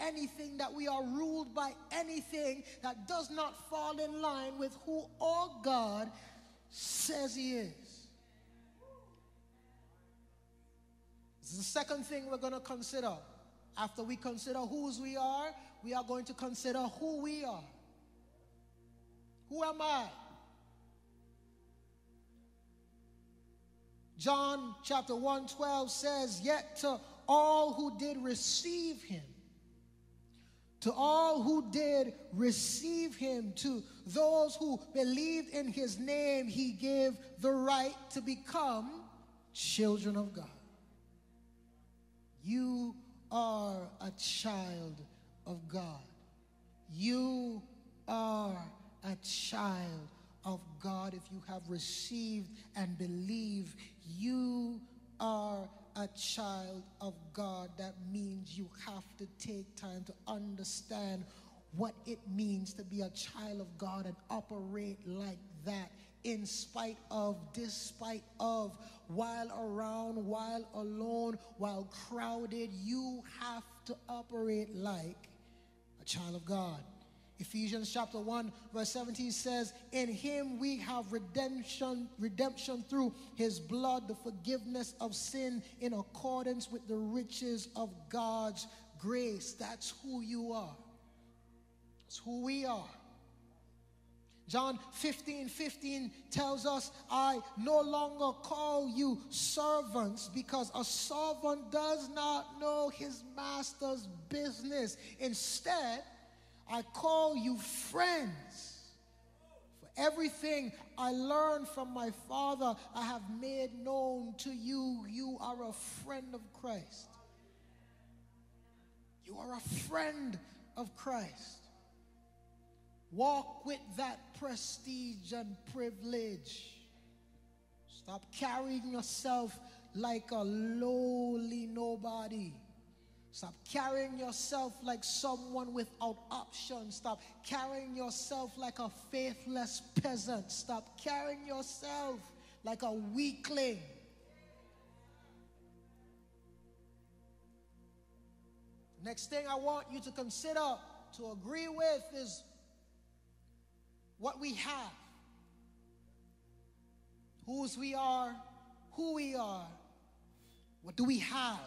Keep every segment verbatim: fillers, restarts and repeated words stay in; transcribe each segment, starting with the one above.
anything, that we are ruled by anything that does not fall in line with who our God says he is. This is the second thing we're going to consider. After we consider whose we are, we are going to consider who we are. Who am I? John chapter one twelve says, yet to all who did receive him, to all who did receive him, to those who believed in his name, he gave the right to become children of God. You are a child of God. You are a child of God. If you have received and believed, you are a child of God. That means you have to take time to understand what it means to be a child of God and operate like that, in spite of, despite of, while around, while alone, while crowded. You have to operate like a child of God. Ephesians chapter one verse seventeen says, in him we have redemption, redemption through his blood, the forgiveness of sin in accordance with the riches of God's grace. That's who you are. That's who we are. John fifteen fifteen tells us, I no longer call you servants, because a servant does not know his master's business. Instead, I call you friends. For everything I learned from my Father, I have made known to you. You are a friend of Christ. You are a friend of Christ. Walk with that prestige and privilege. Stop carrying yourself like a lowly nobody. Stop carrying yourself like someone without options. Stop carrying yourself like a faithless peasant. Stop carrying yourself like a weakling. Next thing I want you to consider, to agree with, is what we have. Whose we are, who we are. What do we have?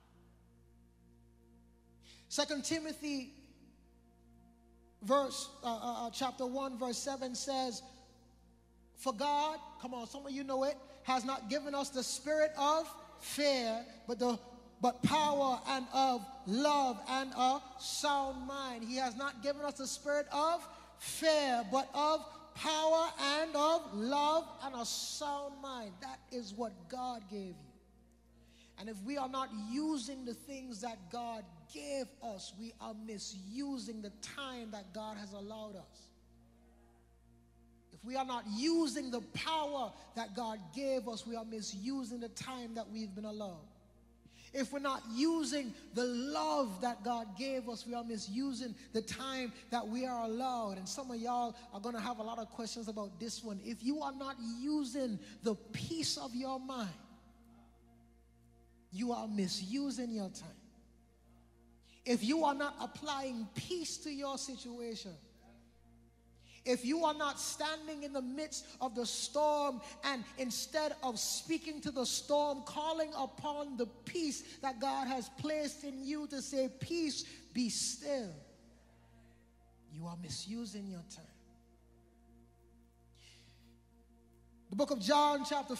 Second Timothy verse, uh, uh, chapter one, verse seven says, for God, come on, some of you know it, has not given us the spirit of fear, but the but power and of love and a sound mind. He has not given us the spirit of fear, but of power and of love and a sound mind. That is what God gave you. And if we are not using the things that God gave us, we are misusing the time that God has allowed us. If we are not using the power that God gave us, we are misusing the time that we've been allowed. If we're not using the love that God gave us, we are misusing the time that we are allowed. And some of y'all are going to have a lot of questions about this one. If you are not using the peace of your mind, you are misusing your time. If you are not applying peace to your situation, if you are not standing in the midst of the storm and instead of speaking to the storm, calling upon the peace that God has placed in you to say, peace, be still, you are misusing your time. The book of John chapter